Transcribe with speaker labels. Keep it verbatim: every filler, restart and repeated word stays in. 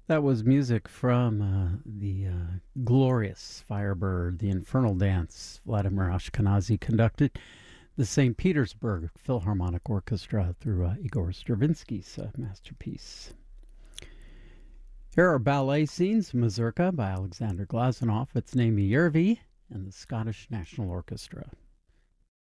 Speaker 1: That was music from uh, the uh, glorious Firebird, the Infernal Dance, Vladimir Ashkenazy conducted the Saint Petersburg Philharmonic Orchestra through uh, Igor Stravinsky's uh, masterpiece. Here are ballet scenes, Mazurka by Alexander Glazunov. It's Naimi Järvi and the Scottish National Orchestra.